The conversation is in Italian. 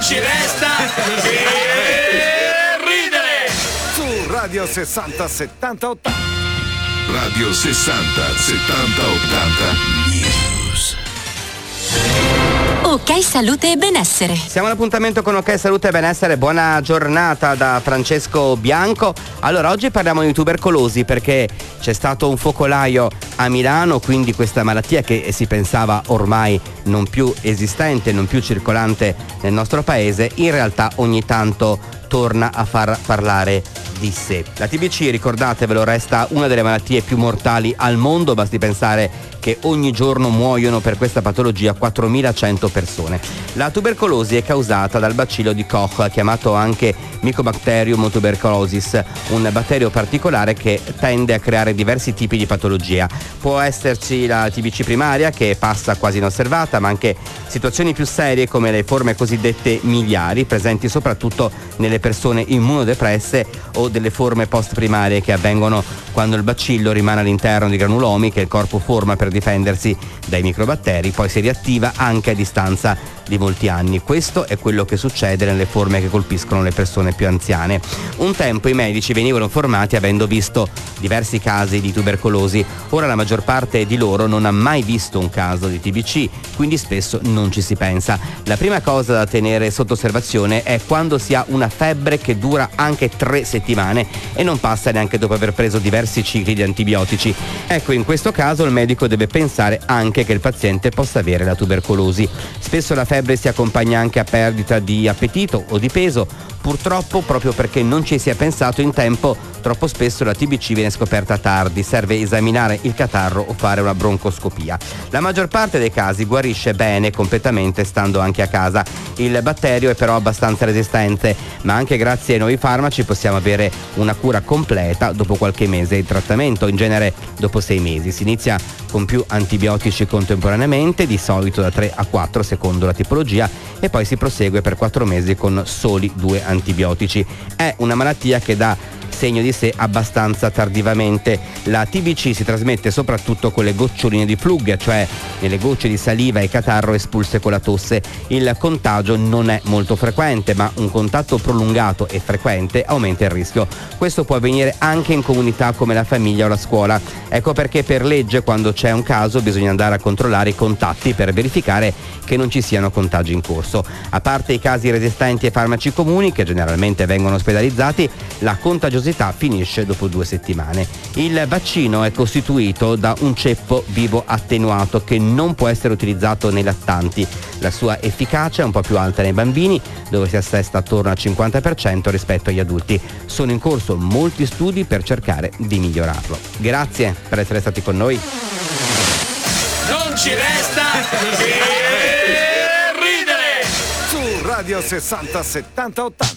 ci resta che ridere. Su Radio 60 70 80. Radio 60 70 80 News. Ok Salute e Benessere. Siamo all'appuntamento con Ok Salute e Benessere. Buona giornata da Francesco Bianco. Allora, oggi parliamo di tubercolosi perché c'è stato un focolaio a Milano, quindi questa malattia che si pensava ormai non più esistente, non più circolante nel nostro paese, in realtà ogni tanto torna a far parlare di sé. La TBC, ricordatevelo, resta una delle malattie più mortali al mondo, basti pensare che ogni giorno muoiono per questa patologia 4.100 persone. La tubercolosi è causata dal bacillo di Koch, chiamato anche Mycobacterium tuberculosis, un batterio particolare che tende a creare diversi tipi di patologia. Può esserci la TBC primaria, che passa quasi inosservata, ma anche situazioni più serie come le forme cosiddette miliari, presenti soprattutto nelle persone immunodepresse, o delle forme post primarie che avvengono quando il bacillo rimane all'interno di granulomi che il corpo forma per difendersi dai microbatteri, poi si riattiva anche a distanza di molti anni. Questo è quello che succede nelle forme che colpiscono le persone più anziane. Un tempo i medici venivano formati avendo visto diversi casi di tubercolosi. Ora la maggior parte di loro non ha mai visto un caso di TBC, quindi spesso non ci si pensa. La prima cosa da tenere sotto osservazione è quando si ha una febbre che dura anche 3 settimane e non passa neanche dopo aver preso diversi cicli di antibiotici. Ecco, in questo caso il medico deve pensare anche che il paziente possa avere la tubercolosi. Spesso la febbre si accompagna anche a perdita di appetito o di peso. Purtroppo, proprio perché non ci si è pensato in tempo, troppo spesso la TBC viene scoperta tardi, serve esaminare il catarro o fare una broncoscopia. La maggior parte dei casi guarisce bene completamente stando anche a casa. Il batterio è però abbastanza resistente, ma anche grazie ai nuovi farmaci possiamo avere una cura completa dopo qualche mese di trattamento, in genere dopo 6 mesi. Si inizia con più antibiotici contemporaneamente, di solito da 3 a 4 secondo la tipologia, e poi si prosegue per 4 mesi con soli 2 antibiotici. È una malattia che dà segno di sé abbastanza tardivamente. La TBC si trasmette soprattutto con le goccioline di Flug, cioè nelle gocce di saliva e catarro espulse con la tosse. Il contagio non è molto frequente, ma un contatto prolungato e frequente aumenta il rischio. Questo può avvenire anche in comunità come la famiglia o la scuola. Ecco perché per legge, quando c'è un caso, bisogna andare a controllare i contatti per verificare che non ci siano contagi in corso. A parte i casi resistenti ai farmaci comuni, che generalmente vengono ospedalizzati, la contagiosità finisce dopo 2 settimane. Il vaccino è costituito da un ceppo vivo attenuato che non può essere utilizzato nei lattanti. La sua efficacia è un po' più alta nei bambini, dove si assesta attorno al 50% rispetto agli adulti. Sono in corso molti studi per cercare di migliorarlo. Grazie per essere stati con noi. Non ci resta che ridere. Su Radio 60 70 80.